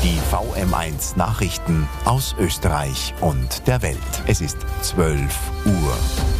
Die VM1 Nachrichten aus Österreich und der Welt. Es ist 12 Uhr.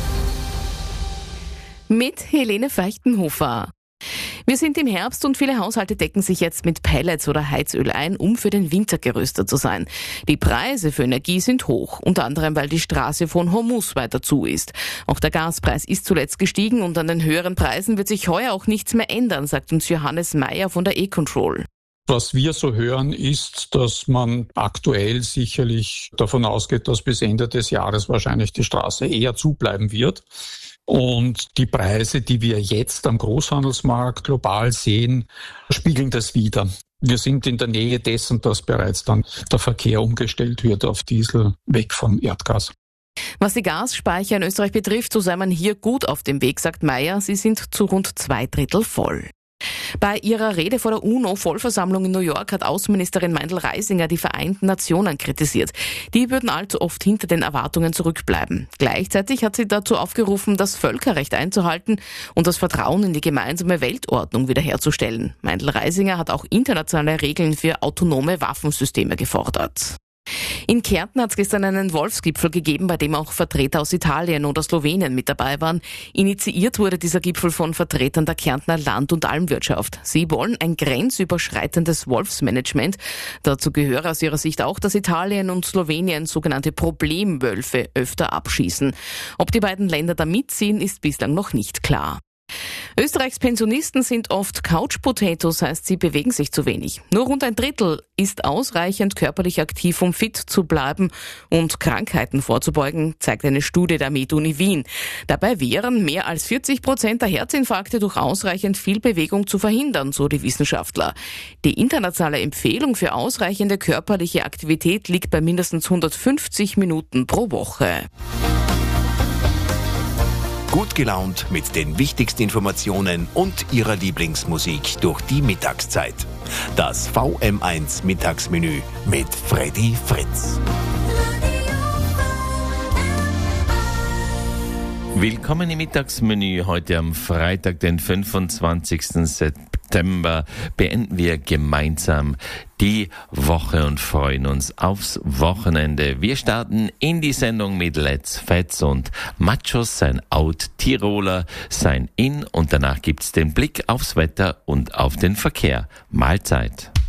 Mit Helene Feichtenhofer. Wir sind im Herbst und viele Haushalte decken sich jetzt mit Pellets oder Heizöl ein, um für den Winter gerüstet zu sein. Die Preise für Energie sind hoch, unter anderem weil die Straße von Hormuz weiter zu ist. Auch der Gaspreis ist zuletzt gestiegen und an den höheren Preisen wird sich heuer auch nichts mehr ändern, sagt uns Johannes Meyer von der E-Control. Was wir so hören, ist, dass man aktuell sicherlich davon ausgeht, dass bis Ende des Jahres wahrscheinlich die Straße eher zubleiben wird. Und die Preise, die wir jetzt am Großhandelsmarkt global sehen, spiegeln das wider. Wir sind in der Nähe dessen, dass bereits dann der Verkehr umgestellt wird auf Diesel, weg von Erdgas. Was die Gasspeicher in Österreich betrifft, so sei man hier gut auf dem Weg, sagt Meyer. Sie sind zu rund 2/3 voll. Bei ihrer Rede vor der UNO-Vollversammlung in New York hat Außenministerin Meindl-Reisinger die Vereinten Nationen kritisiert. Die würden allzu oft hinter den Erwartungen zurückbleiben. Gleichzeitig hat sie dazu aufgerufen, das Völkerrecht einzuhalten und das Vertrauen in die gemeinsame Weltordnung wiederherzustellen. Meindl-Reisinger hat auch internationale Regeln für autonome Waffensysteme gefordert. In Kärnten hat es gestern einen Wolfsgipfel gegeben, bei dem auch Vertreter aus Italien oder Slowenien mit dabei waren. Initiiert wurde dieser Gipfel von Vertretern der Kärntner Land- und Almwirtschaft. Sie wollen ein grenzüberschreitendes Wolfsmanagement. Dazu gehöre aus ihrer Sicht auch, dass Italien und Slowenien sogenannte Problemwölfe öfter abschießen. Ob die beiden Länder da mitziehen, ist bislang noch nicht klar. Österreichs Pensionisten sind oft Couch-Potatoes, heißt, sie bewegen sich zu wenig. Nur rund 1/3 ist ausreichend körperlich aktiv, um fit zu bleiben und Krankheiten vorzubeugen, zeigt eine Studie der MedUni Wien. Dabei wären mehr als 40% der Herzinfarkte durch ausreichend viel Bewegung zu verhindern, so die Wissenschaftler. Die internationale Empfehlung für ausreichende körperliche Aktivität liegt bei mindestens 150 Minuten pro Woche. Gut gelaunt mit den wichtigsten Informationen und ihrer Lieblingsmusik durch die Mittagszeit. Das VM1 Mittagsmenü mit Freddy Fritz. Willkommen im Mittagsmenü. Heute am Freitag, den 25. September, beenden wir gemeinsam die Woche und freuen uns aufs Wochenende. Wir starten in die Sendung mit Let's Fets und Machos, sein Out-Tiroler, sein In, und danach gibt's den Blick aufs Wetter und auf den Verkehr. Mahlzeit.